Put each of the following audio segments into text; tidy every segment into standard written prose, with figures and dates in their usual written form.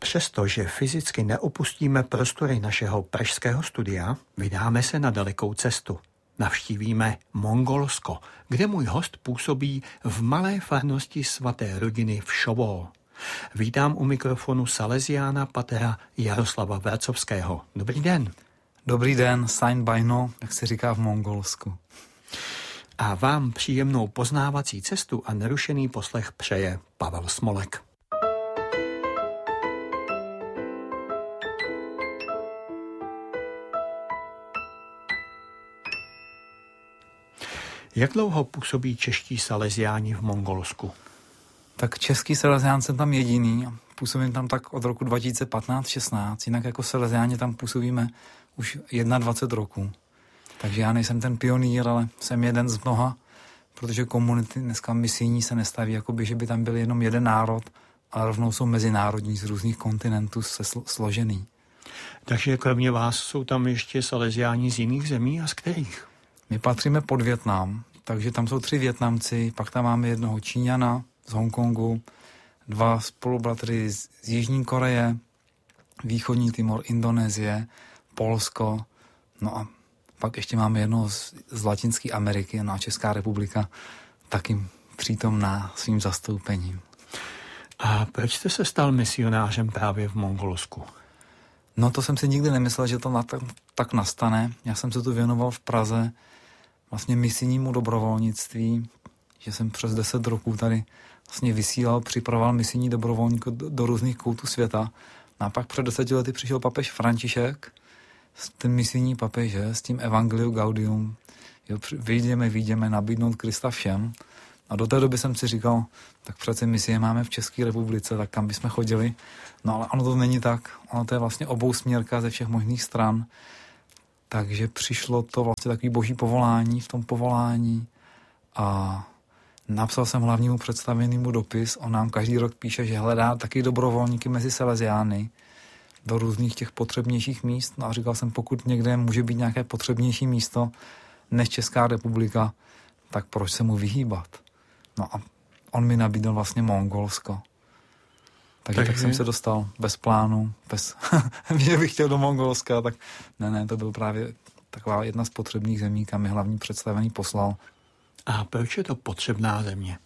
Přestože fyzicky neopustíme prostory našeho pražského studia, vydáme se na dalekou cestu. Navštívíme Mongolsko, kde můj host působí v malé farnosti svaté rodiny v Šovol. Vítám u mikrofonu Salesiána patera Jaroslava Vracovského. Dobrý den. Dobrý den, Sain Bajno, jak se říká v Mongolsku. A vám příjemnou poznávací cestu a nerušený poslech přeje Pavel Smolek. Jak dlouho působí čeští salesiáni v Mongolsku? Tak český salesián jsem tam jediný. Působím tam tak od roku 2015-16. Jinak jako salesiáni tam působíme už 21 roků. Takže já nejsem ten pionýr, ale jsem jeden z mnoha, protože komunity dneska misijní se nestaví, jakoby, že by tam byl jenom jeden národ, ale rovnou jsou mezinárodní z různých kontinentů složený. Takže kromě vás jsou tam ještě salesiáni z jiných zemí a z kterých? My patříme pod Vietnam, takže tam jsou 3 Vietnamci, pak tam máme jednoho Číňana z Hongkongu, 2 spolubratry z Jižní Koreje, Východní Timor, Indonésie, Polsko, no a pak ještě máme jednoho z Latinské Ameriky, no a Česká republika taky přítomná svým zastoupením. A proč jste se stal misionářem právě v Mongolsku? No to jsem si nikdy nemyslel, že to tak nastane. Já jsem se tu věnoval v Praze vlastně misijnímu dobrovolnictví, že jsem přes 10 roků tady vlastně vysílal, připravoval misijní dobrovolníky do různých koutů světa. No a pak před 10 lety přišel papež František, ten misijní papež, že, s tím Evangelium Gaudium, jo, vyjdeme nabídnout Krista všem. A do té doby jsem si říkal, tak přece misie máme v České republice, tak kam bychom chodili. No ale ono to není tak, ono to je vlastně obousměrka ze všech možných stran. Takže přišlo to vlastně takový boží povolání v tom povolání a napsal jsem hlavnímu představenému dopis. On nám každý rok píše, že hledá taky dobrovolníky mezi salesiány do různých těch potřebnějších míst. No a říkal jsem, pokud někde může být nějaké potřebnější místo než Česká republika, tak proč se mu vyhýbat? No a on mi nabídl vlastně Mongolsko. Takže tak jsem se dostal bez plánu, že bych chtěl do Mongolska, tak ne, to byl právě taková jedna z potřebných zemí, kam mi hlavní představený poslal. A proč je to potřebná země?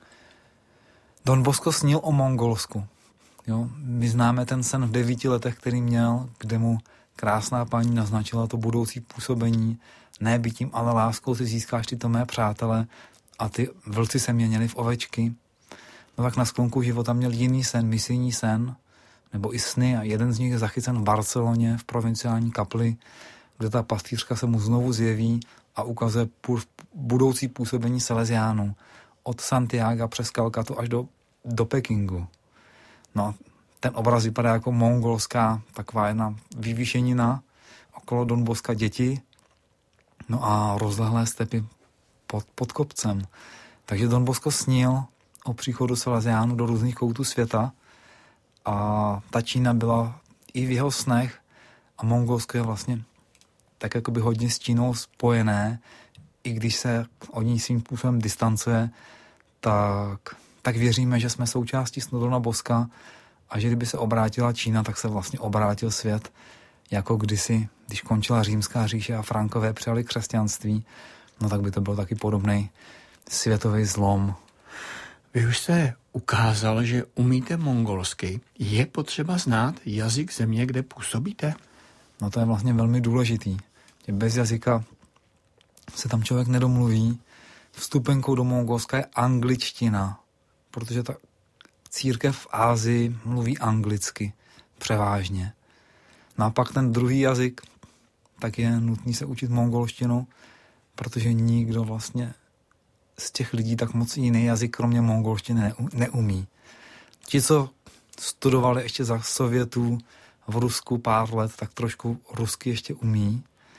Don Bosco snil o Mongolsku. Jo, my známe ten sen v 9 letech, který měl, kde mu krásná paní naznačila to budoucí působení. Ne bytím, ale láskou si získáš tyto mé přátele a ty vlci se měnili v ovečky. No tak na sklonku života měl jiný sen, misijní sen, nebo i sny a jeden z nich je zachycen v Barceloně, v provinciální kapli, kde ta pastýřka se mu znovu zjeví a ukazuje budoucí působení salesiánů od Santiaga přes Kalkatu až do Pekingu. No, ten obraz vypadá jako mongolská taková jedna vyvýšenina, okolo Don Bosca děti, no a rozlehlé stepy pod kopcem. Takže Don Bosco snil o příchodu salesiánů do různých koutů světa a ta Čína byla i v jeho snech a Mongolsko je vlastně tak jakoby hodně s Čínou spojené, i když se od ní svým způsobem distancuje, tak věříme, že jsme součástí snu Dona Bosca a že kdyby se obrátila Čína, tak se vlastně obrátil svět jako kdysi, když končila Římská říše a Frankové přijali křesťanství, no tak by to byl taky podobný světový zlom. Vy už jste ukázal, že umíte mongolsky. Je potřeba znát jazyk země, kde působíte? No to je vlastně velmi důležitý. Bez jazyka se tam člověk nedomluví. Vstupenkou do Mongolska je angličtina, protože ta církev v Ázii mluví anglicky převážně. No a pak ten druhý jazyk, tak je nutný se učit mongolštinu, protože nikdo vlastně z těch lidí tak moc jiný jazyk kromě mongolštiny neumí. Ti, co studovali ještě za Sovětů v Rusku pár let, tak trošku rusky ještě umí.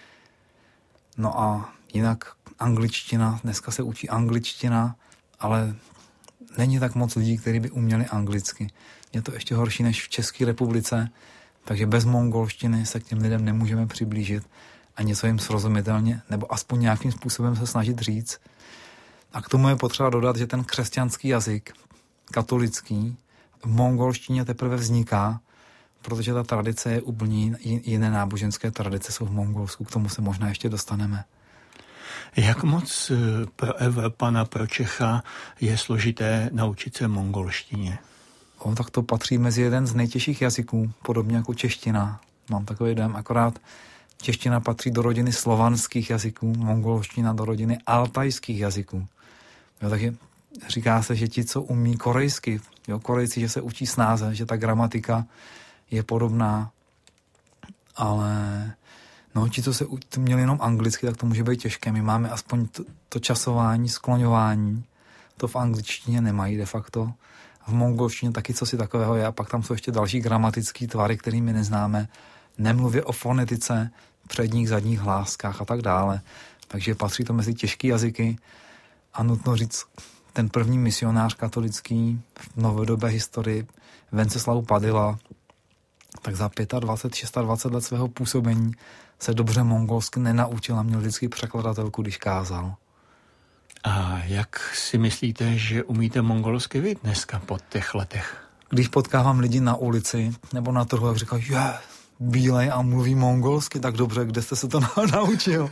No a jinak angličtina, dneska se učí angličtina, ale není tak moc lidí, kteří by uměli anglicky. Je to ještě horší než v České republice, takže bez mongolštiny se k těm lidem nemůžeme přiblížit a něco jim srozumitelně, nebo aspoň nějakým způsobem se snažit říct. A k tomu je potřeba dodat, že ten křesťanský jazyk, katolický, v mongolštině teprve vzniká protože ta tradice je úplně jiné náboženské tradice jsou v Mongolsku, k tomu se možná ještě dostaneme. Jak moc pro Evropana, pro Čecha je složité naučit se mongolštině? Tak to patří mezi jeden z nejtěžších jazyků, podobně jako čeština. Mám takový dojem, akorát čeština patří do rodiny slovanských jazyků, mongolština do rodiny altajských jazyků. Jo, takže říká se, že ti, co umí korejsky, jo, Korejci, že se učí snáze, že ta gramatika je podobná, ale ti, co se měli jenom anglicky, tak to může být těžké. My máme aspoň to časování, skloňování, to v angličtině nemají de facto. V mongolštině taky co si takového je a pak tam jsou ještě další gramatické tvary, které my neznáme. Nemluvě o fonetice, předních, zadních hláskách a tak dále. Takže patří to mezi těžké jazyky a nutno říct, ten první misionář katolický v novodobé historii Venceslav Padilla, tak za 25-26 let svého působení se dobře mongolsky nenaučil a měl vždycky překladatelku, když kázal. A jak si myslíte, že umíte mongolsky vy dneska po těch letech? Když potkávám lidi na ulici nebo na trhu, tak říkají, že bílej a mluví mongolsky, tak dobře, kde jste se to naučil?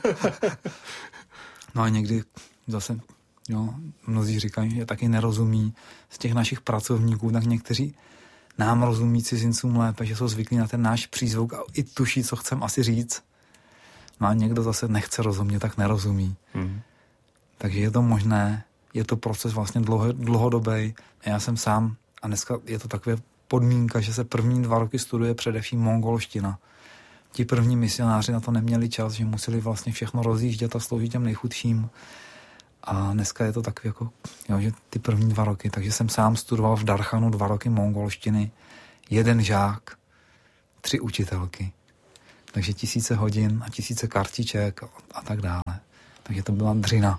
No a někdy zase, mnozí říkají, že taky nerozumí z těch našich pracovníků, tak někteří nám rozumí cizincům lépe, že jsou zvyklí na ten náš přízvuk a i tuší, co chcem asi říct. No a někdo zase nechce rozumět, tak nerozumí. Takže je to možné, je to proces vlastně dlouhodobý. Já jsem sám, a dneska je to takové podmínka, že se první 2 roky studuje především mongolština. Ti první misionáři na to neměli čas, že museli vlastně všechno rozjíždět a sloužit těm nejchudším. A dneska je to takový jako, že ty první 2 roky. Takže jsem sám studoval v Darchanu 2 roky mongolštiny. 1 žák, 3 učitelky. Takže 1000 hodin a 1000 kartiček a tak dále. Takže to byla dřina.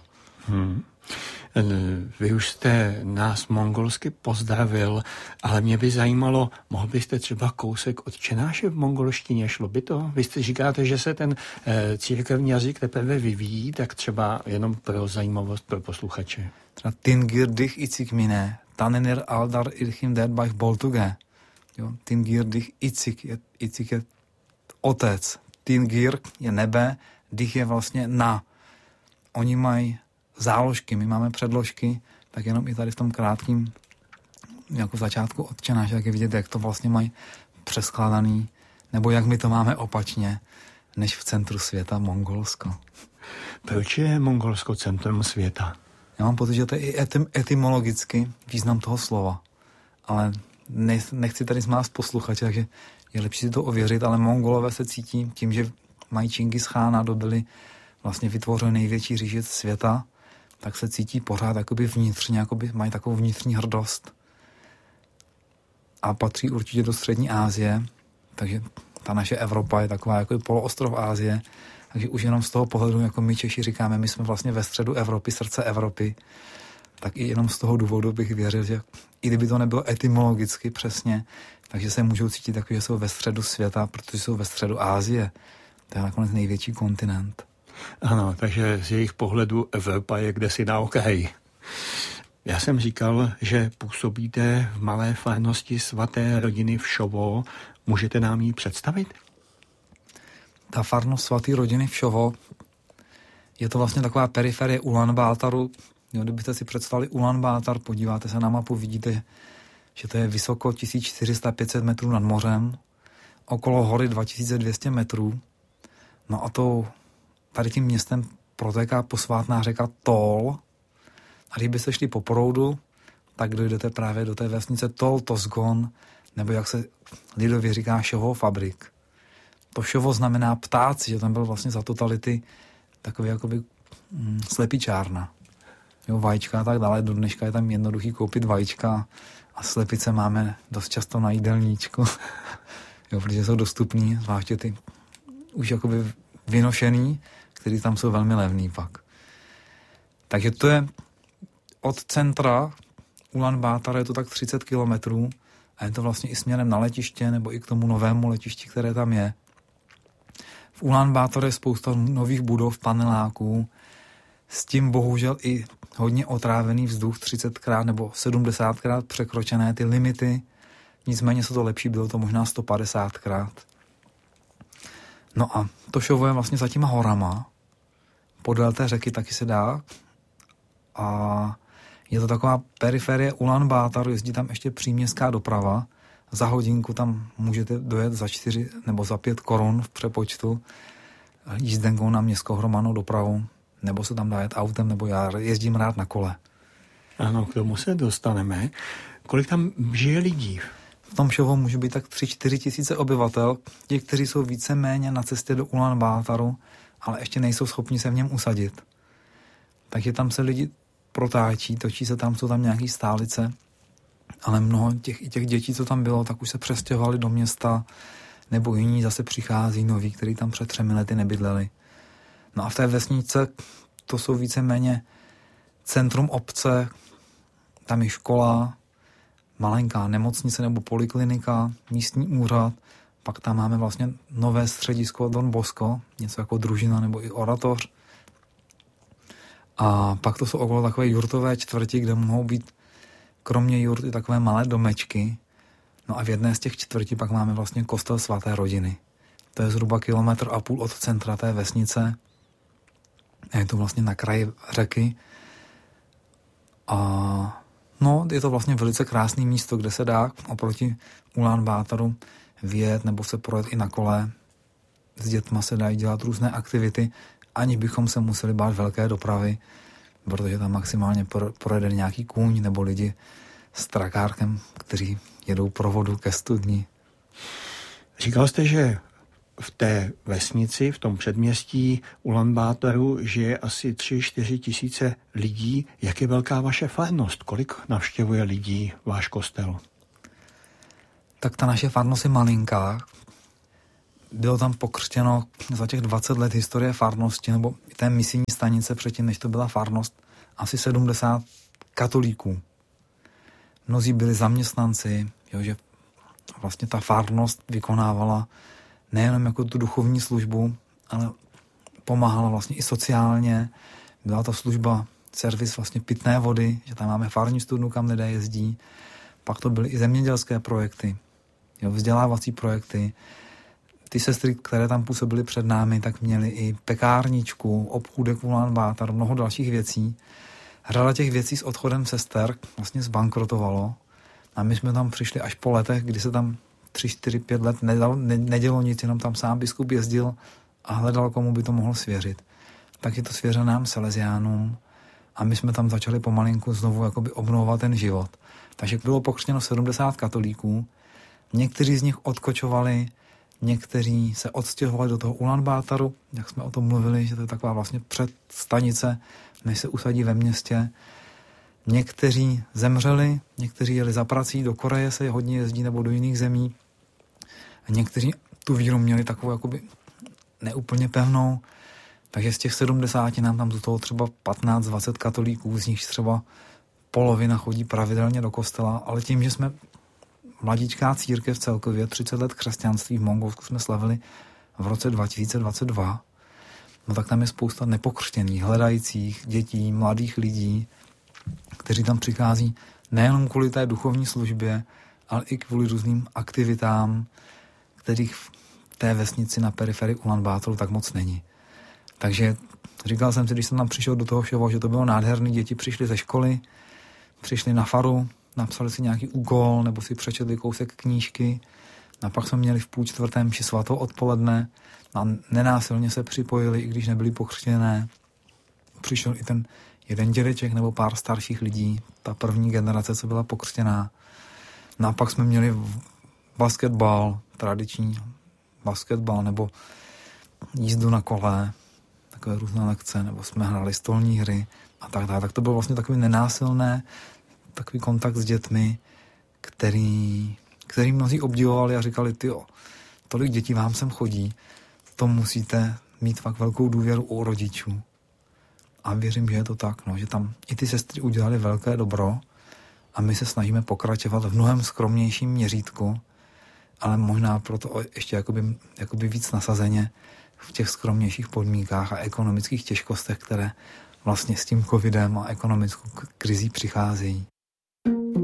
Vy už jste nás mongolsky pozdravil, ale mě by zajímalo, mohl byste třeba kousek Otčenáše v mongolštině, šlo by to? Vy říkáte, že se ten církevní jazyk teprve vyvíjí, tak třeba jenom pro zajímavost pro posluchače. Třeba Tingir dich icik mine, tanenir aldar ilchim derbach boltuge. Tingir dich icik je otec. Tingir je nebe, dich je vlastně na. Oni mají záložky, my máme předložky, tak jenom i tady v tom krátkém jako začátku Otčenáše, tak je vidět, jak to vlastně mají přeskládaný, nebo jak my to máme opačně, než v centru světa Mongolsko. Proč je Mongolsko centrum světa? Já mám pocit, že to je i etymologicky význam toho slova, ale nechci tady zmást posluchače, takže je lepší si to ověřit, ale Mongolové se cítí tím, že mají Čingis Chána, dobili vlastně vytvořili největší říši světa, tak se cítí pořád jakoby vnitřně, jakoby mají takovou vnitřní hrdost. A patří určitě do střední Asie, takže ta naše Evropa je taková jako poloostrov Asie, takže už jenom z toho pohledu, jako my Češi říkáme, my jsme vlastně ve středu Evropy, srdce Evropy, tak i jenom z toho důvodu bych věřil, že i kdyby to nebylo etymologicky přesně, takže se můžou cítit takový, že jsou ve středu světa, protože jsou ve středu Asie. To je nakonec největší kontinent. Ano, takže z jejich pohledu Evropa je kdesi na okraji. Já jsem říkal, že působíte v malé farnosti svaté rodiny Všovo. Můžete nám ji představit? Ta farnost svaté rodiny Všovo je to vlastně taková periferie Ulanbátaru. Kdybyste si představili Ulanbátar, podíváte se na mapu, vidíte, že to je vysoko 1400-500 metrů nad mořem, okolo hory 2200 metrů. No a tady tím městem protéká posvátná řeka Tol. A kdybyste šli po proudu, tak dojdete právě do té vesnice Tol Tosgon, nebo jak se lidově říká Šovo fabrik. To Šovo znamená ptáci, že tam byl vlastně za totality takový jakoby slepičárna. Vajíčka a tak dále. Do dneška je tam jednoduchý koupit vajíčka a slepice máme dost často na jídelníčku. Protože jsou dostupný, zvláště ty už jakoby vynošený, který tam jsou velmi levný pak. Takže to je od centra Ulanbátara je to tak 30 kilometrů a je to vlastně i směrem na letiště nebo i k tomu novému letišti, které tam je. V Ulanbátaru je spousta nových budov, paneláků, s tím bohužel i hodně otrávený vzduch, 30krát nebo 70krát překročené ty limity nicméně co to lepší, bylo to možná 150krát. No a to šovo je vlastně za těma horama, podél té řeky taky se dá, a je to taková periferie Ulan Bátaru, jezdí tam ještě příměstská doprava, za hodinku tam můžete dojet za 4 nebo za 5 korun v přepočtu jízdenkou na městskou hromadnou dopravu, nebo se tam dá jet autem, nebo já jezdím rád na kole. Ano, k tomu se dostaneme. Kolik tam žije lidí? V tom šovu může být tak 3-4 tisíce obyvatel, ti, kteří jsou víceméně na cestě do Ulan Bátaru, ale ještě nejsou schopni se v něm usadit. Takže tam se lidi protáčí, točí se tam, jsou tam nějaký stálice, ale mnoho těch dětí, co tam bylo, tak už se přestěhovali do města, nebo jiní zase přichází noví, kteří tam před 3 lety nebydleli. No a v té vesnice to jsou víceméně centrum obce, tam je škola, malinká nemocnice nebo poliklinika, místní úřad, pak tam máme vlastně nové středisko Don Bosco, něco jako družina nebo i oratoř. A pak to jsou okolo takové jurtové čtvrti, kde mohou být kromě jurt i takové malé domečky. No a v jedné z těch čtvrtí pak máme vlastně kostel svaté rodiny. To je zhruba 1,5 kilometru od centra té vesnice. A je to vlastně na kraji řeky. A no, je to vlastně velice krásné místo, kde se dá oproti Ulan Bátaru vyjet nebo se projet i na kole. S dětma se dají dělat různé aktivity, aniž bychom se museli bát velké dopravy, protože tam maximálně projede nějaký kůň nebo lidi s trakárkem, kteří jedou pro vodu ke studni. Říkal jste, že v té vesnici, v tom předměstí Ulan Bátaru žije asi 3-4 tisíce lidí. Jak je velká vaše farnost? Kolik navštěvuje lidí váš kostel? Tak ta naše farnost je malinká. Bylo tam pokřtěno za těch 20 let historie farnosti, nebo té misijní stanice předtím, než to byla farnost, asi 70 katolíků. Mnozí byli zaměstnanci, že vlastně ta farnost vykonávala nejenom jako tu duchovní službu, ale pomáhala vlastně i sociálně. Byla to služba, servis vlastně pitné vody, že tam máme farní studnu, kam lidé jezdí. Pak to byly i zemědělské projekty, vzdělávací projekty. Ty sestry, které tam působily před námi, tak měly i pekárničku, obchůdek Ulan Bátar, mnoho dalších věcí. Řada těch věcí s odchodem sester vlastně zbankrotovalo. A my jsme tam přišli až po letech, kdy se tam 3, 4, 5 let nedělo nic, jenom tam sám biskup jezdil a hledal, komu by to mohl svěřit. Tak je to svěřeno nám Salesiánům a my jsme tam začali pomalinku znovu jakoby obnovovat ten život. Takže bylo pokřtěno 70 katolíků, někteří z nich odkočovali, někteří se odstěhovali do toho Ulan Bátaru, jak jsme o tom mluvili, že to je taková vlastně předstanice, než se usadí ve městě. Někteří zemřeli, někteří jeli za prací, do Koreje se hodně jezdí nebo do jiných zemí. A někteří tu víru měli takovou jakoby neúplně pevnou, takže z těch 70 nám tam do toho třeba 15-20 katolíků, z nich třeba polovina chodí pravidelně do kostela, ale tím, že jsme mladíčká církev celkově, 30 let křesťanství v Mongolsku jsme slavili v roce 2022, no tak tam je spousta nepokřtěných, hledajících dětí, mladých lidí, kteří tam přichází nejenom kvůli té duchovní službě, ale i kvůli různým aktivitám, kterých v té vesnici na periferii Ulan Bátaru tak moc není. Takže říkal jsem si, když jsem tam přišel do toho šovu, že to bylo nádherný, děti přišly ze školy, přišli na faru, napsali si nějaký úkol nebo si přečetli kousek knížky a pak jsme měli v 3:30 mši svatou odpoledne a nenásilně se připojili, i když nebyli pokřtěné. Přišel i ten jeden dědeček nebo pár starších lidí, ta první generace, co byla pokřtěná. No a pak jsme měli basketbal, tradiční basketbal nebo jízdu na kole, takové různé lekce, nebo jsme hráli stolní hry a tak dále. Tak to bylo vlastně takový nenásilné, takový kontakt s dětmi, který mnozí obdivovali a říkali, tyjo, tolik dětí vám sem chodí, to musíte mít fakt velkou důvěru u rodičů. A věřím, že je to tak, no, že tam i ty sestry udělali velké dobro a my se snažíme pokračovat v mnohem skromnějším měřítku, ale možná proto ještě jakoby víc nasazeně v těch skromnějších podmínkách a ekonomických těžkostech, které vlastně s tím covidem a ekonomickou krizí přicházejí.